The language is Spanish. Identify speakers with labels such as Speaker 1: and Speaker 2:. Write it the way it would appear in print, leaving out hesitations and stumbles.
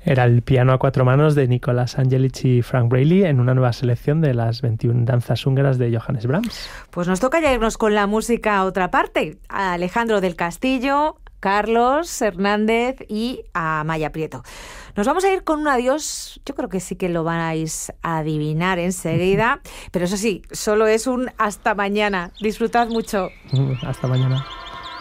Speaker 1: Era el piano a cuatro manos de Nicolas Angelic y Frank Braley en una nueva selección de las 21 danzas húngaras de Johannes Brahms.
Speaker 2: Pues nos toca ya irnos con la música a otra parte. A Alejandro del Castillo, Carlos Hernández y a Maya Prieto. Nos vamos a ir con un adiós, yo creo que sí que lo vais a adivinar enseguida, pero eso sí, solo es un hasta mañana. Disfrutad mucho.
Speaker 1: Hasta mañana.